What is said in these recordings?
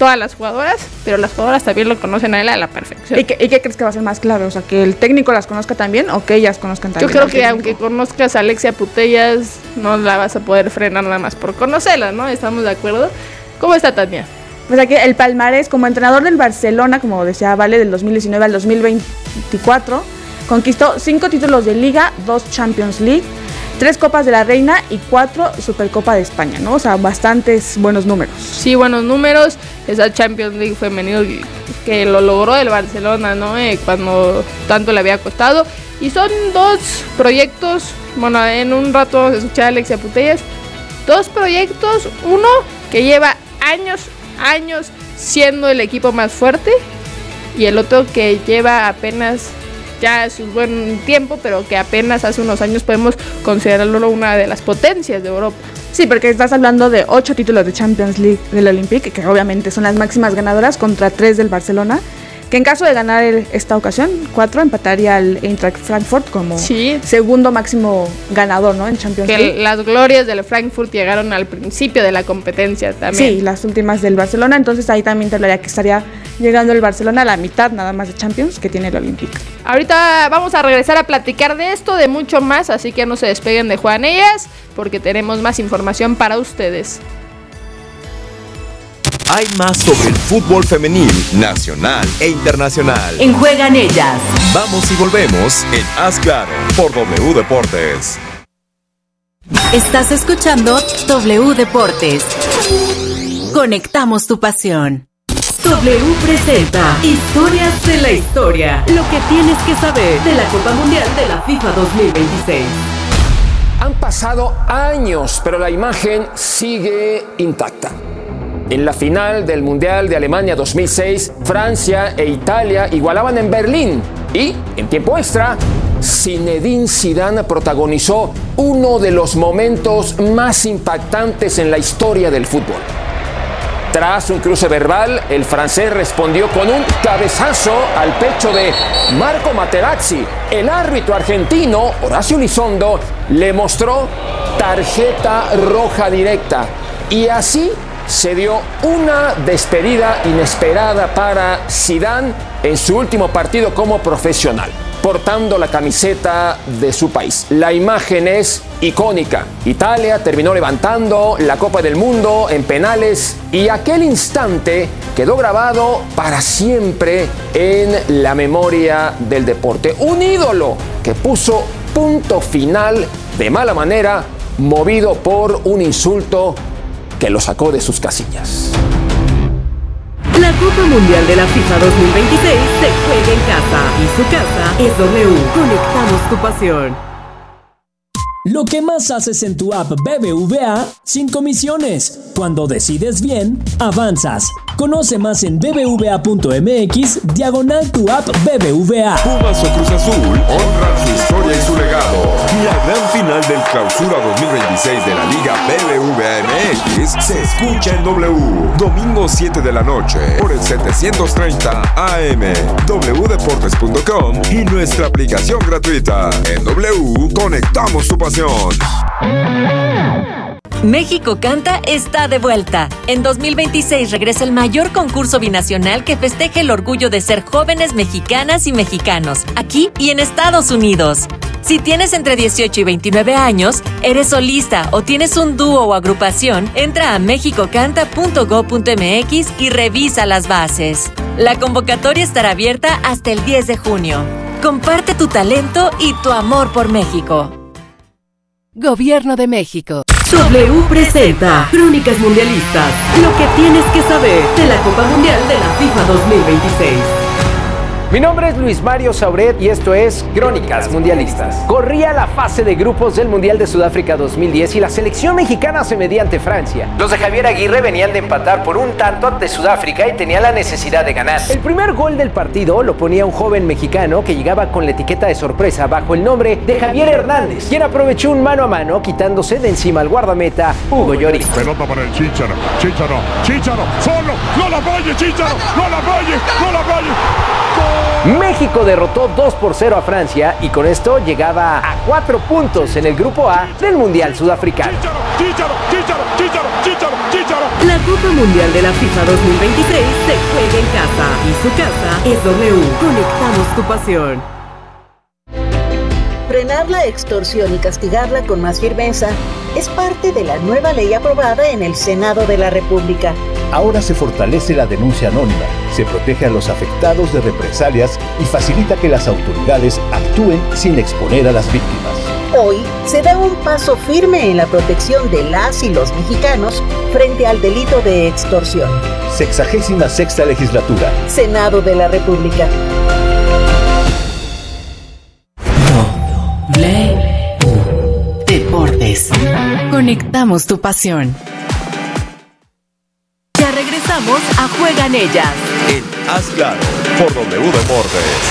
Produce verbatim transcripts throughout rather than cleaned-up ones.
todas las jugadoras, pero las jugadoras también lo conocen a él a la perfección. ¿Y qué, ¿Y qué crees que va a ser más claro? O sea, ¿que el técnico las conozca también o que ellas conozcan también? Yo creo que aunque conozcas a Alexia Putellas, no la vas a poder frenar nada más por conocerla, ¿no? ¿Estamos de acuerdo? ¿Cómo está Tania? Pues aquí el palmarés como entrenador del Barcelona, como decía Vale, del dos mil diecinueve al dos mil veinticuatro, conquistó cinco títulos de Liga, dos Champions League, tres Copas de la Reina y cuatro Supercopa de España, ¿no? O sea, bastantes buenos números. Sí, buenos números. Esa Champions League femenino que lo logró el Barcelona, ¿no? Eh, cuando tanto le había costado. Y son dos proyectos, bueno, en un rato vamos a escuchar a Alexia Putellas. Dos proyectos, uno que lleva años, años siendo el equipo más fuerte y el otro que lleva apenas ya su buen tiempo, pero que apenas hace unos años podemos considerarlo una de las potencias de Europa. Sí, porque estás hablando de ocho títulos de Champions League del Olympique, que obviamente son las máximas ganadoras, contra tres del Barcelona, que en caso de ganar el, esta ocasión, cuatro, empataría al Eintracht Frankfurt como sí. segundo máximo ganador, ¿no? En Champions que League. Las glorias del Frankfurt llegaron al principio de la competencia también. Sí, las últimas del Barcelona, entonces ahí también te hablaría que estaría llegando el Barcelona a la mitad nada más de Champions que tiene el Olympique. Ahorita vamos a regresar a platicar de esto, de mucho más, así que no se despeguen de Juegan Ellas, porque tenemos más información para ustedes. Hay más sobre el fútbol femenil, nacional e internacional. En Juegan Ellas. Vamos y volvemos en Haz Claro por W Deportes. Estás escuchando W Deportes. Conectamos tu pasión. W presenta Historias de la Historia. Lo que tienes que saber de la Copa Mundial de la FIFA dos mil veintiséis. Han pasado años, pero la imagen sigue intacta. En la final del Mundial de Alemania dos mil seis, Francia e Italia igualaban en Berlín y, en tiempo extra, Zinedine Zidane protagonizó uno de los momentos más impactantes en la historia del fútbol. Tras un cruce verbal, el francés respondió con un cabezazo al pecho de Marco Materazzi. El árbitro argentino, Horacio Elizondo, le mostró tarjeta roja directa. Y así se dio una despedida inesperada para Zidane en su último partido como profesional, portando la camiseta de su país. La imagen es icónica. Italia terminó levantando la Copa del Mundo en penales y aquel instante quedó grabado para siempre en la memoria del deporte. Un ídolo que puso punto final de mala manera, movido por un insulto que lo sacó de sus casillas. La Copa Mundial de la FIFA dos mil veintiséis se juega en casa y su casa es W. Conectamos tu pasión. Lo que más haces en tu app B B V A sin comisiones. Cuando decides bien, avanzas. Conoce más en bbva.mx diagonal tu app B B V A. Pumas o Cruz Azul honran su historia y su legado. La gran final del Clausura dos mil veintiséis de la Liga B B V A M X se escucha en W. Domingo siete de la noche por el setecientos treinta A M, w deportes punto com y nuestra aplicación gratuita. En W, conectamos tu pasión. México Canta está de vuelta. En dos mil veintiséis regresa el mayor concurso binacional que festeja el orgullo de ser jóvenes mexicanas y mexicanos, aquí y en Estados Unidos. Si tienes entre dieciocho y veintinueve años, eres solista o tienes un dúo o agrupación, entra a mexico canta punto gob punto mx y revisa las bases. La convocatoria estará abierta hasta el diez de junio. Comparte tu talento y tu amor por México. Gobierno de México. W presenta Crónicas Mundialistas. Lo que tienes que saber de la Copa Mundial de la FIFA dos mil veintiséis. Mi nombre es Luis Mario Sauret y esto es Crónicas Mundialistas. Corría la fase de grupos del Mundial de Sudáfrica dos mil diez y la selección mexicana se medía ante Francia. Los de Javier Aguirre venían de empatar por un tanto ante Sudáfrica y tenían la necesidad de ganar. El primer gol del partido lo ponía un joven mexicano que llegaba con la etiqueta de sorpresa bajo el nombre de Javier Hernández, quien aprovechó un mano a mano quitándose de encima al guardameta Hugo Lloris. Pelota para el Chícharo, Chícharo, Chícharo, solo, no la falle Chícharo, no la falle, no la falle. México derrotó dos por cero a Francia y con esto llegaba a cuatro puntos en el grupo A del Mundial Sudafricano. La Copa Mundial de la FIFA dos mil veintiséis se juega en casa y su casa es W. Conectamos tu pasión. Frenar la extorsión y castigarla con más firmeza es parte de la nueva ley aprobada en el Senado de la República. Ahora se fortalece la denuncia anónima, se protege a los afectados de represalias y facilita que las autoridades actúen sin exponer a las víctimas. Hoy se da un paso firme en la protección de las y los mexicanos frente al delito de extorsión. Sexagésima sexta legislatura. Senado de la República. W Deportes. Conectamos tu pasión. Ya regresamos a Juegan Ellas. En Haz Claro, por W Deportes.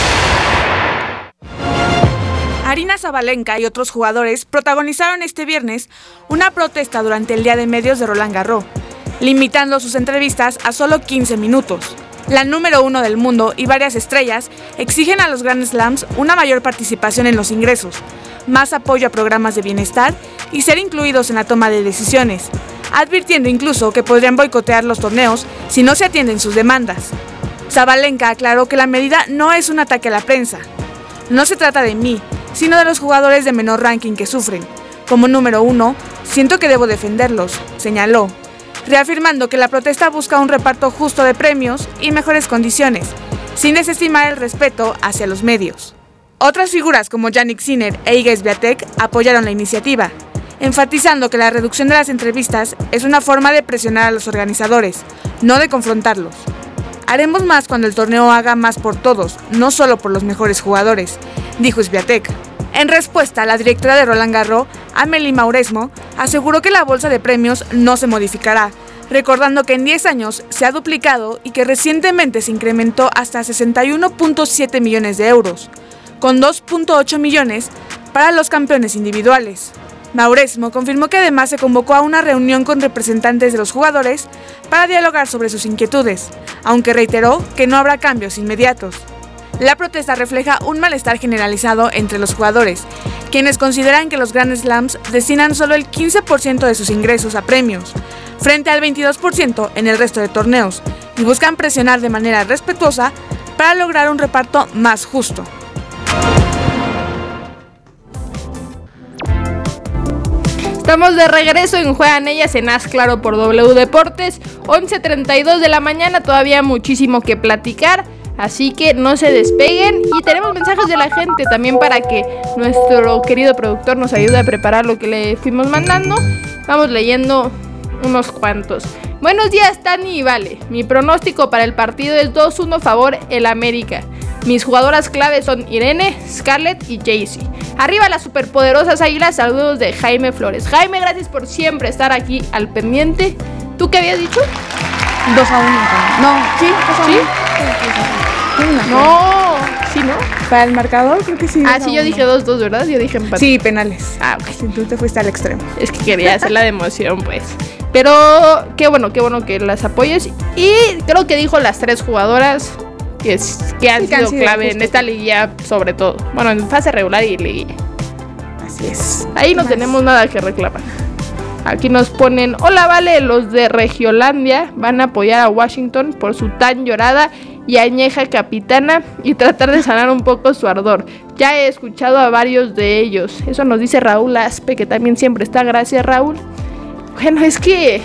Aryna Sabalenka y otros jugadores protagonizaron este viernes una protesta durante el Día de Medios de Roland Garros, limitando sus entrevistas a solo quince minutos. La número uno del mundo y varias estrellas exigen a los Grand Slams una mayor participación en los ingresos, más apoyo a programas de bienestar y ser incluidos en la toma de decisiones, advirtiendo incluso que podrían boicotear los torneos si no se atienden sus demandas. Sabalenka aclaró que la medida no es un ataque a la prensa. No se trata de mí, sino de los jugadores de menor ranking que sufren. Como número uno, siento que debo defenderlos, señaló, reafirmando que la protesta busca un reparto justo de premios y mejores condiciones, sin desestimar el respeto hacia los medios. Otras figuras como Jannik Sinner e Iga Swiatek apoyaron la iniciativa, enfatizando que la reducción de las entrevistas es una forma de presionar a los organizadores, no de confrontarlos. Haremos más cuando el torneo haga más por todos, no solo por los mejores jugadores, dijo Swiatek. En respuesta, la directora de Roland Garros, Amélie Mauresmo, aseguró que la bolsa de premios no se modificará, recordando que en diez años se ha duplicado y que recientemente se incrementó hasta sesenta y uno punto siete millones de euros, con dos punto ocho millones para los campeones individuales. Mauresmo confirmó que además se convocó a una reunión con representantes de los jugadores para dialogar sobre sus inquietudes, aunque reiteró que no habrá cambios inmediatos. La protesta refleja un malestar generalizado entre los jugadores, quienes consideran que los Grand Slams destinan solo el quince por ciento de sus ingresos a premios, frente al veintidós por ciento en el resto de torneos, y buscan presionar de manera respetuosa para lograr un reparto más justo. Estamos de regreso en Juegan Ellas en Haz Claro por W Deportes, once treinta y dos de la mañana, todavía muchísimo que platicar. Así que no se despeguen y tenemos mensajes de la gente también para que nuestro querido productor nos ayude a preparar lo que le fuimos mandando. Vamos leyendo unos cuantos. Buenos días, Tani y Vale. Mi pronóstico para el partido es dos uno favor el América. Mis jugadoras claves son Irene, Scarlett y Jaycee. Arriba las superpoderosas Águilas, saludos de Jaime Flores. Jaime, gracias por siempre estar aquí al pendiente. ¿Tú qué habías dicho? dos a uno. No, sí, dos a uno. ¿Sí? No, sí, ¿no? Para el marcador creo que sí. Ah, sí, yo dije dos dos, ¿verdad? Yo dije empate. Sí, penales. Ah, ok. Sí, tú te fuiste al extremo. Es que quería hacer la de emoción, pues. Pero qué bueno, qué bueno que las apoyes. Y creo que dijo las tres jugadoras que, es, que han, sí, sido, han sido clave justo en esta liguilla, sobre todo. Bueno, en fase regular y liguilla. Así es. Ahí no Más. tenemos nada que reclamar. Aquí nos ponen, hola Vale, los de Regiolandia van a apoyar a Washington por su tan llorada y añeja capitana y tratar de sanar un poco su ardor. Ya he escuchado a varios de ellos. Eso nos dice Raúl Aspe, que también siempre está. Gracias, Raúl. Bueno, es que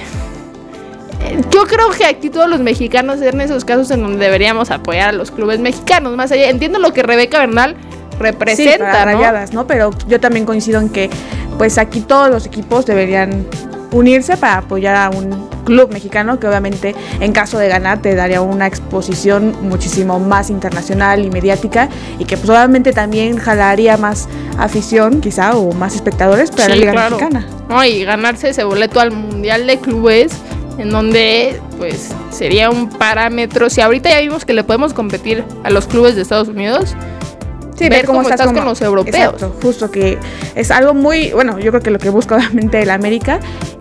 yo creo que aquí todos los mexicanos en esos casos en donde deberíamos apoyar a los clubes mexicanos. Más allá, entiendo lo que Rebeca Bernal representa, sí, para ¿no? Rayadas, ¿no? Pero yo también coincido en que pues aquí todos los equipos deberían unirse para apoyar a un club mexicano que obviamente en caso de ganar te daría una exposición muchísimo más internacional y mediática y que pues obviamente también jalaría más afición quizá o más espectadores para sí, la Liga claro. Mexicana. No, y ganarse ese boleto al Mundial de Clubes en donde pues sería un parámetro. Si ahorita ya vimos que le podemos competir a los clubes de Estados Unidos, sí, ver cómo, cómo estás, estás como, con los europeos. Exacto, justo que es algo muy, bueno, yo creo que lo que busca obviamente el América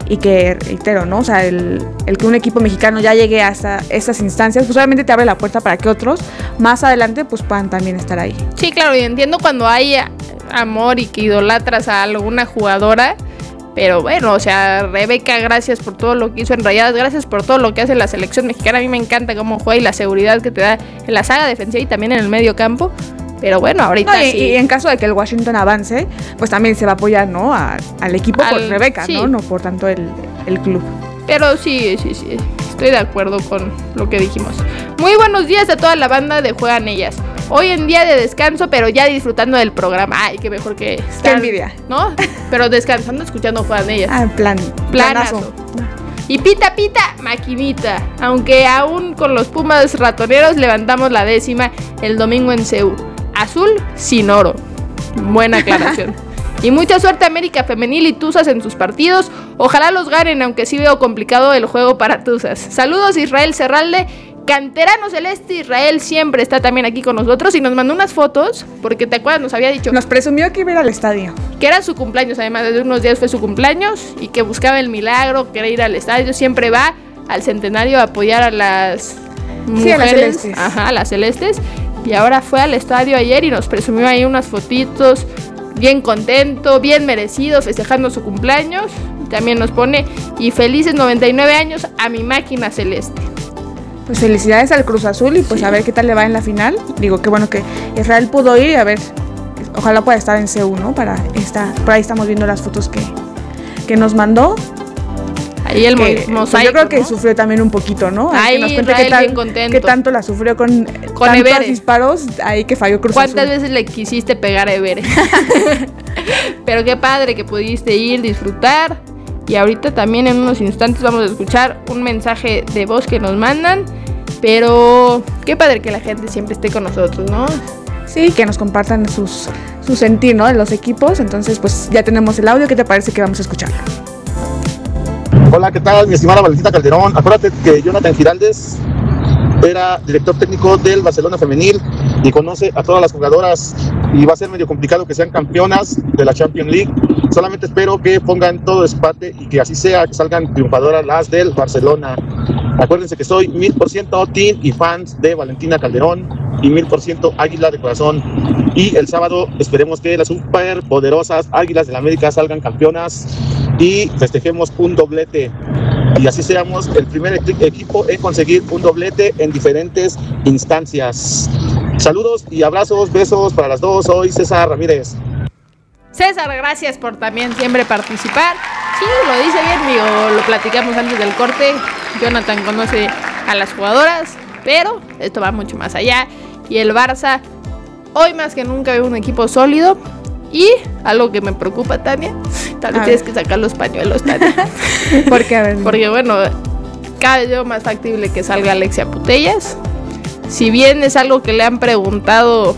y que, reitero, ¿no? O sea, el, el que un equipo mexicano ya llegue hasta estas instancias, pues obviamente te abre la puerta para que otros más adelante pues puedan también estar ahí. Sí, claro, y entiendo cuando hay amor y que idolatras a alguna jugadora, pero bueno, o sea, Rebeca, gracias por todo lo que hizo en Rayadas, gracias por todo lo que hace la selección mexicana, a mí me encanta cómo juega y la seguridad que te da en la saga defensiva y también en el medio campo. Pero bueno, ahorita no, y, sí. Y en caso de que el Washington avance, pues también se va a apoyar, ¿no? A, al equipo al, por Rebeca, sí. ¿no? No por tanto el, el club. Pero sí, sí, sí, estoy de acuerdo con lo que dijimos. Muy buenos días a toda la banda de Juegan Ellas. Hoy en día de descanso, pero ya disfrutando del programa. Ay, qué mejor que estar, qué envidia, ¿no? Pero descansando, escuchando Juegan Ellas. Ah, plan, planazo. planazo. Y pita, pita, maquinita. Aunque aún con los Pumas ratoneros levantamos la décima el domingo en C U. Azul sin oro. Buena aclaración. Y mucha suerte América Femenil y Tuzas en sus partidos. Ojalá los ganen, aunque sí veo complicado el juego para Tuzas. Saludos Israel Serralde, canterano celeste. Israel siempre está también aquí con nosotros y nos mandó unas fotos, porque te acuerdas, nos había dicho. Nos presumió que iba a ir al estadio. Que era su cumpleaños, además de unos días fue su cumpleaños y que buscaba el milagro, quería ir al estadio. Siempre va al centenario a apoyar a las mujeres. Sí, a las celestes. Ajá, a las celestes. Y ahora fue al estadio ayer y nos presumió ahí unas fotitos, bien contento, bien merecido, festejando su cumpleaños. También nos pone, y felices noventa y nueve años a mi máquina celeste. Pues felicidades al Cruz Azul y pues sí. A ver qué tal le va en la final. Digo, qué bueno que Israel pudo ir y a ver, ojalá pueda estar en C U, ¿no? Para esta, por ahí estamos viendo las fotos que, que nos mandó. Ahí el que, mosaico, pues yo creo que ¿no? Sufrió también un poquito, ¿no? Ahí que nos cuente Israel qué, tal, bien contento. qué tanto la sufrió con, con tantos Everett. disparos ahí que falló Cruz ¿Cuántas Azul? veces le quisiste pegar a Everett? Pero qué padre que pudiste ir, disfrutar. Y ahorita también en unos instantes vamos a escuchar un mensaje de voz que nos mandan. Pero qué padre que la gente siempre esté con nosotros, ¿no? Sí, que nos compartan sus, su sentir, ¿no? De los equipos. Entonces, pues ya tenemos el audio. ¿Qué te parece que vamos a escucharlo? Hola, ¿qué tal? Mi estimada Valentina Calderón. Acuérdate que Jonathan Giraldez era director técnico del Barcelona Femenil y conoce a todas las jugadoras y va a ser medio complicado que sean campeonas de la Champions League. Solamente espero que pongan todo de su parte y que así sea, que salgan triunfadoras las del Barcelona. Acuérdense que soy mil por ciento team y fans de Valentina Calderón y mil por ciento águila de corazón. Y el sábado esperemos que las superpoderosas Águilas de la América salgan campeonas y festejemos un doblete. Y así seamos el primer equipo en conseguir un doblete en diferentes instancias. Saludos y abrazos, besos para las dos. Soy César Ramírez. César, gracias por también siempre participar. Sí, lo dice bien, digo, lo platicamos antes del corte. Jonathan conoce a las jugadoras, pero esto va mucho más allá. Y el Barça, hoy más que nunca, ve un equipo sólido. Y algo que me preocupa, Tania, tal vez tienes que sacar los pañuelos, Tania. ¿Por qué? A ver. Porque bueno, cada vez veo más factible que salga Alexia Putellas. Si bien es algo que le han preguntado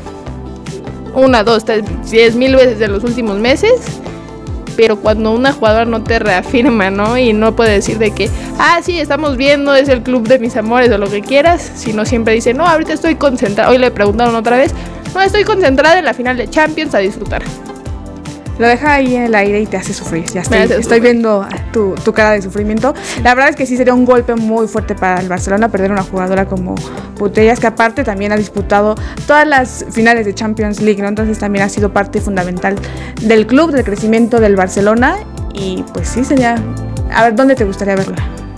una, dos, tres, diez mil veces en los últimos meses, pero cuando una jugadora no te reafirma, ¿no? Y no puede decir de que, ah, sí, estamos viendo, es el club de mis amores o lo que quieras, sino siempre dice, no, ahorita estoy concentrada. Hoy le preguntaron otra vez, no, estoy concentrada en la final de Champions a disfrutar. Lo deja ahí en el aire y te hace sufrir. Ya estoy, estoy sufrir. viendo tu, tu cara de sufrimiento. La verdad es que sí sería un golpe muy fuerte para el Barcelona perder una jugadora como Putellas, que aparte también ha disputado todas las finales de Champions League, ¿no? Entonces también ha sido parte fundamental del club, del crecimiento del Barcelona. Y pues sí, sería... A ver, ¿dónde te gustaría verla?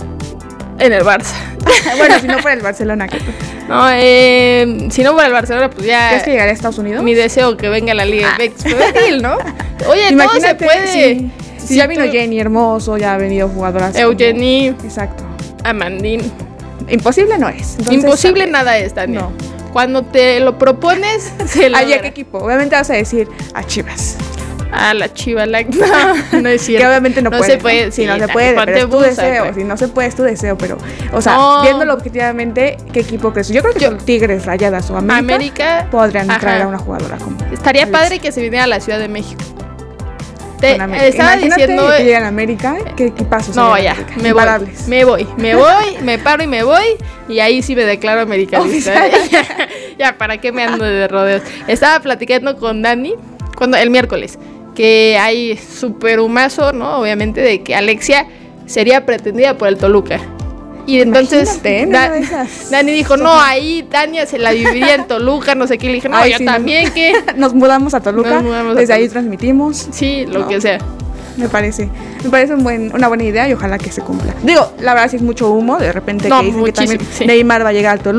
En el Barça. Bueno, si no fuera el Barcelona, ¿qué? No, eh, si no fuera el Barcelona, pues ya... ¿Crees que llegaría a Estados Unidos? Mi deseo que venga a la Liga M X femenil, ¿no? Oye, imagínate, todo se puede. Si, si, si ya vino tú... Jenny Hermoso, ya ha venido jugadoras Eugenie. Como... Exacto. Amandine. Imposible no es. Entonces, imposible ¿sabes? Nada es, Tania. No. Cuando te lo propones, se lo... ¿A qué equipo? Obviamente vas a decir a Chivas. Ah, la Chiva, la... no, no es cierto. Que obviamente no, no puede. Se puede ¿no? Sí, no sí, se puede, pero es tu busa, deseo. Pues. Si no se puede, es tu deseo, pero... O sea, no. viéndolo objetivamente, ¿qué equipo crees? Yo creo que Yo, Tigres, Rayadas o América, América podrían ajá. traer a una jugadora como... Estaría Alex. Padre que se viniera a la Ciudad de México. Te América. estaba Imagínate diciendo... que llegan a América, ¿qué equipazos? No, ya, me voy, me voy, me voy, me paro y me voy. Y ahí sí me declaro americanista. ¿eh? ya, ya, ¿para qué me ando de rodeos? Estaba platicando con Dani cuando, el miércoles, que hay súper humazo, ¿no? Obviamente, de que Alexia sería pretendida por el Toluca. Y entonces Imagínate, ¿eh? Da- Una de esas. Dani dijo, no, ahí Tania se la dividiría en Toluca, no sé qué. Le dije, no, Ay, yo sí, también, nos- ¿qué? Nos mudamos a Toluca, Nos mudamos a desde ahí Toluca. transmitimos. Sí, lo No. que sea. Me parece, me parece un buen, una buena idea y ojalá que se cumpla. Digo, la verdad sí es mucho humo, de repente No, que dicen que también muchísimo, sí. Neymar va a llegar al Toluca.